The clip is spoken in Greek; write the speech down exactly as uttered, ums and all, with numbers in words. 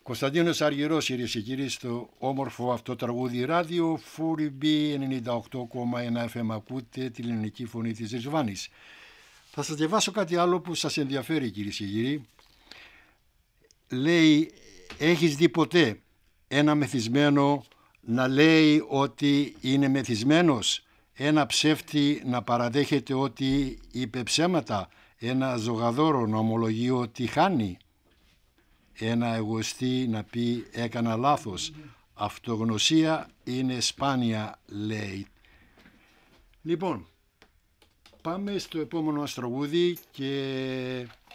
Κωνσταντίνος Αργυρός, κυρίες και κύριοι, στο όμορφο αυτό τραγούδι ράδιο Φούριμπι ενενήντα οκτώ κόμμα ένα εφ εμ. Ακούτε την ελληνική φωνή της Ριζβάνης. Θα σας διαβάσω κάτι άλλο που σας ενδιαφέρει, κυρίες και κύριοι. Λέει, έχεις δει ποτέ ένα μεθυσμένο να λέει ότι είναι μεθυσμένος, ένα ψεύτη να παραδέχεται ότι είπε ψέματα, ένα ζωγαδόρο να ομολογεί ότι χάνει, ένα εγωιστή να πει έκανα λάθος. Αυτογνωσία είναι σπάνια, λέει. Λοιπόν, πάμε στο επόμενο μας τραγούδι και